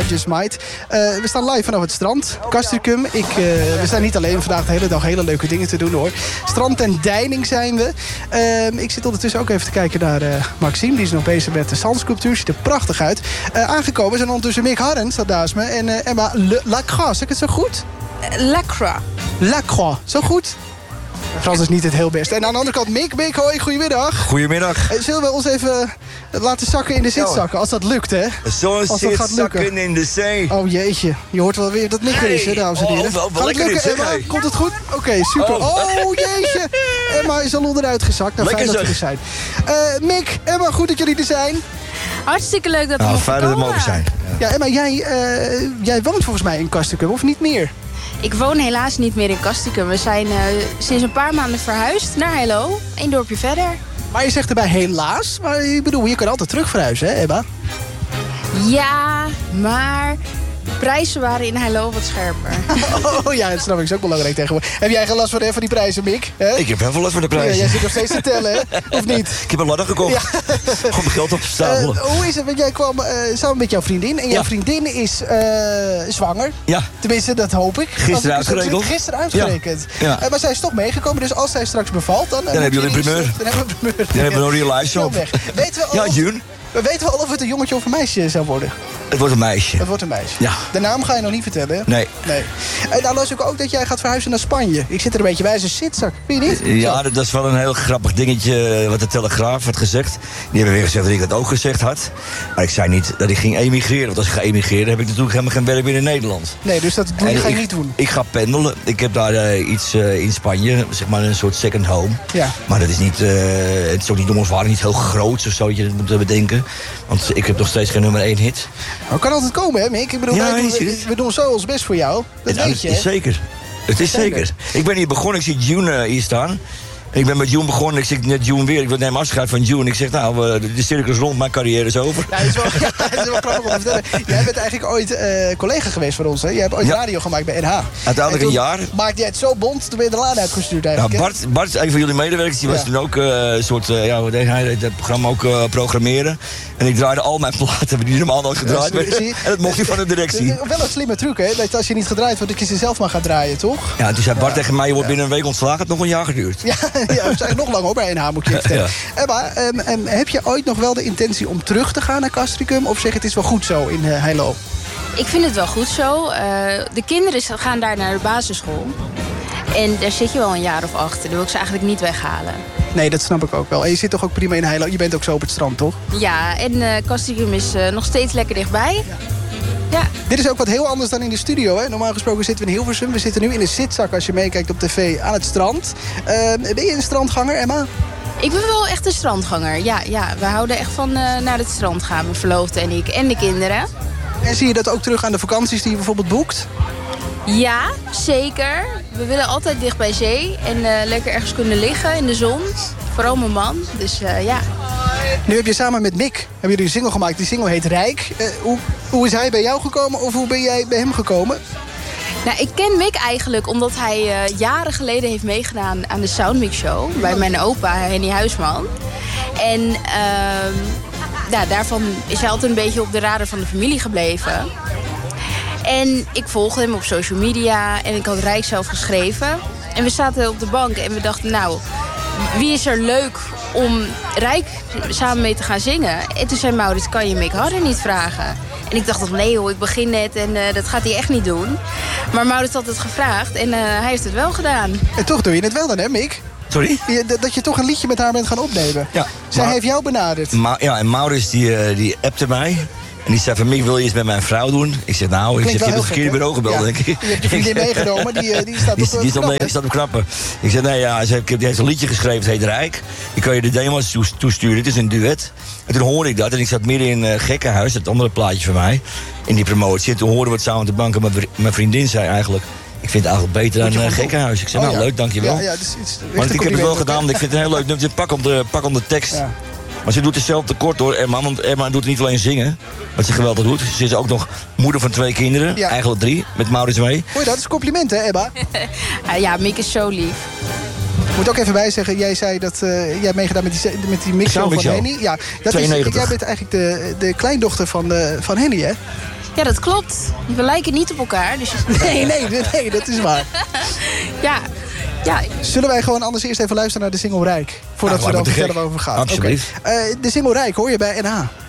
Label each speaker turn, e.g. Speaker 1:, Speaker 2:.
Speaker 1: Just Might. We staan live vanaf het strand. Castricum. We zijn niet alleen vandaag de hele dag hele leuke dingen te doen hoor. Strand en Deining zijn we. Ik zit ondertussen ook even te kijken naar Maxime. Die is nog bezig met de zandsculptuur. Ziet er prachtig uit. Aangekomen zijn ondertussen Mick Harren, staat naast me. En Emma Lacroix. Zeg ik het zo goed? Lacroix. Zo goed? Frans is niet het heel beste. En aan de andere kant Mick, hoi, goedemiddag.
Speaker 2: Goedemiddag.
Speaker 1: Zullen we ons even laten zakken in de zitzakken? Als dat lukt, hè?
Speaker 2: Zo'n zitzakken in de zee.
Speaker 1: Oh jeetje, je hoort wel weer dat Mick er is, hè, dames en heren.
Speaker 2: Wel
Speaker 1: Gaat het
Speaker 2: lekker
Speaker 1: lukken,
Speaker 2: is,
Speaker 1: Emma?
Speaker 2: hè?
Speaker 1: Komt het goed? Oké, super. Oh jeetje. Emma is al onderuit gezakt. Nou, fijn dat we er zijn. Mick, Emma, goed dat jullie er zijn.
Speaker 3: Hartstikke leuk dat we mogen
Speaker 2: fijn dat we mogen zijn.
Speaker 1: Ja, Emma, jij woont volgens mij in Castricum, of niet meer?
Speaker 3: Ik woon helaas niet meer in Castricum. We zijn sinds een paar maanden verhuisd naar Heilo. 1 dorpje verder.
Speaker 1: Maar je zegt erbij helaas. Maar ik bedoel, je kan altijd terug verhuizen, hè, Emma?
Speaker 3: Ja, maar de prijzen waren in Heilo wat scherper.
Speaker 1: Oh ja, dat snap ik. Is ook belangrijk tegenwoordig. Heb jij geen last van die prijzen, Mick? Hè?
Speaker 2: Ik heb heel veel last van de prijzen.
Speaker 1: Ja, jij zit nog steeds te tellen, hè? Of niet?
Speaker 2: Ik heb een ladder gekocht.
Speaker 1: Ja.
Speaker 2: Om mijn geld op te stapelen.
Speaker 1: Hoe is het? Want jij kwam samen met jouw vriendin. En jouw vriendin is zwanger.
Speaker 2: Ja.
Speaker 1: Tenminste, dat hoop ik.
Speaker 2: Gisteren uitgerekend.
Speaker 1: Gisteren uitgerekend.
Speaker 2: Ja.
Speaker 1: Maar zij is toch meegekomen. Dus als zij straks bevalt, dan
Speaker 2: hebben jullie een primeur.
Speaker 1: Dan hebben we een primeur.
Speaker 2: Dan hebben we een real life shop.
Speaker 1: Weten we al,
Speaker 2: June.
Speaker 1: weten we al of het een jongetje of een meisje zou worden?
Speaker 2: Het wordt een meisje.
Speaker 1: Het wordt een meisje.
Speaker 2: Ja.
Speaker 1: De naam ga je nog niet vertellen, hè?
Speaker 2: Nee.
Speaker 1: En nou las ik ook dat jij gaat verhuizen naar Spanje. Ik zit er een beetje bij als een zitzak. Vind je niet?
Speaker 2: Ja, dat is wel een heel grappig dingetje wat de Telegraaf had gezegd. Die hebben weer gezegd dat ik dat ook gezegd had. Maar ik zei niet dat ik ging emigreren. Want als ik ga emigreren heb ik natuurlijk helemaal geen werk meer in Nederland.
Speaker 1: Nee, dus dat ga je niet doen?
Speaker 2: Ik ga pendelen. Ik heb daar iets in Spanje, zeg maar een soort second home.
Speaker 1: Ja.
Speaker 2: Maar dat is niet, het is ook niet noemenswaardig, niet heel groot of zo, dat je dat moet bedenken. Want ik heb nog steeds geen nummer 1 hit.
Speaker 1: Maar het kan altijd komen, hè, Mick? Ik bedoel,
Speaker 2: Ja,
Speaker 1: we doen zo ons best voor jou. Dat weet je, hè?
Speaker 2: Zeker. Het is zeker. Ik ben hier begonnen, ik zie June hier staan. Ik ben met June begonnen, ik zeg net June weer. Ik neem afscheid van June. Ik zeg, nou, de circus rond, mijn carrière is over.
Speaker 1: Ja, dat is wel grappig om te vertellen. Jij bent eigenlijk ooit collega geweest van ons, hè? Jij hebt ooit radio gemaakt bij NH.
Speaker 2: Uiteindelijk een jaar.
Speaker 1: Maakte jij het zo bont, toen ben je de laan uitgestuurd eigenlijk.
Speaker 2: Nou, Bart, een van jullie medewerkers, die was toen ook een soort, wat deed hij, het programma ook programmeren. En ik draaide al mijn platen, die normaal nooit gedraaid werden. En dat mocht niet van de directie.
Speaker 1: Wel een slimme truc, hè? Dat als je niet gedraaid wordt, dat je ze zelf maar gaat draaien, toch?
Speaker 2: Ja, en toen zei Bart tegen mij, je wordt binnen een week ontslagen. Het nog een jaar geduurd.
Speaker 1: Ja, dat is eigenlijk nog lang hoor, bij NH moet je het vertellen. Emma, heb je ooit nog wel de intentie om terug te gaan naar Castricum? Of zeg het is wel goed zo in Heilo?
Speaker 3: Ik vind het wel goed zo. De kinderen gaan daar naar de basisschool. En daar zit je wel een jaar of 8. Dan wil ik ze eigenlijk niet weghalen.
Speaker 1: Nee, dat snap ik ook wel. En je zit toch ook prima in Heilo? Je bent ook zo op het strand, toch?
Speaker 3: Ja, en Castricum is nog steeds lekker dichtbij. Ja.
Speaker 1: Dit is ook wat heel anders dan in de studio, hè? Normaal gesproken zitten we in Hilversum. We zitten nu in een zitzak, als je meekijkt op tv, aan het strand. Ben je een strandganger, Emma?
Speaker 3: Ik ben wel echt een strandganger. Ja, we houden echt van naar het strand gaan. Mijn verloofde en ik en de kinderen.
Speaker 1: En zie je dat ook terug aan de vakanties die je bijvoorbeeld boekt?
Speaker 3: Ja, zeker. We willen altijd dicht bij zee. En lekker ergens kunnen liggen in de zon. Vooral mijn man. Dus ja.
Speaker 1: Nu heb je samen met Mick hebben jullie een single gemaakt. Die single heet Rijk. Hoe is hij bij jou gekomen of hoe ben jij bij hem gekomen?
Speaker 3: Nou, ik ken Mick eigenlijk omdat hij jaren geleden heeft meegedaan aan de Soundmix Show. Bij mijn opa, Henny Huisman. En daarvan is hij altijd een beetje op de radar van de familie gebleven. En ik volgde hem op social media en ik had Rijk zelf geschreven. En we zaten op de bank en we dachten, nou, wie is er leuk om Rijk samen mee te gaan zingen? En toen zei Maurits, kan je Mick Harren niet vragen? En ik dacht, nee hoor, ik begin net en dat gaat hij echt niet doen. Maar Maurits had het gevraagd en hij heeft het wel gedaan.
Speaker 1: En toch doe je het wel dan, hè, Mick?
Speaker 2: Sorry?
Speaker 1: Dat je toch een liedje met haar bent gaan opnemen.
Speaker 2: Ja.
Speaker 1: Zij heeft jou benaderd.
Speaker 2: En Maurits die appte mij. En die zei van, Mick, wil je iets met mijn vrouw doen? Ik zeg, nou, je hebt het verkeerde bureau gebeld, denk ik.
Speaker 1: Je hebt je vriendin meegenomen, die staat op
Speaker 2: knappen. Ik zei, nee, ja, die heeft een liedje geschreven, het heet Rijk. Die kan je de demo's toesturen, het is een duet. En toen hoorde ik dat en ik zat midden in Gekkenhuis, het andere plaatje van mij, in die promotie. En toen hoorden we het samen op de bank en mijn vriendin zei eigenlijk, ik vind het eigenlijk beter dan Gekkenhuis. Ik zei, nou, leuk, dankjewel.
Speaker 1: Ja,
Speaker 2: want ik heb het wel gedaan, ik vind het een heel leuk nummer. Pak om de tekst. Ja. Maar ze doet het zelf tekort hoor, Emma. Want Emma doet niet alleen zingen, wat ze geweldig doet. Ze is ook nog moeder van 2 kinderen, eigenlijk 3, met Maurits mee.
Speaker 1: Hoor je dat? Is een compliment, hè, Emma?
Speaker 3: Ja, Mick is zo lief.
Speaker 1: Ik moet ook even bijzeggen, jij zei dat jij hebt meegedaan met die mixshow van Henny. Ja, dat
Speaker 2: 92.
Speaker 1: Jij bent eigenlijk de kleindochter van Henny, hè?
Speaker 3: Ja, dat klopt. We lijken niet op elkaar. Dus...
Speaker 1: Nee, dat is waar.
Speaker 3: Ja.
Speaker 1: Zullen wij gewoon anders eerst even luisteren naar de single Rijk? Voordat we dan vertellen waarover gaat.
Speaker 2: Absoluut.
Speaker 1: Okay. De single Rijk hoor je bij NH.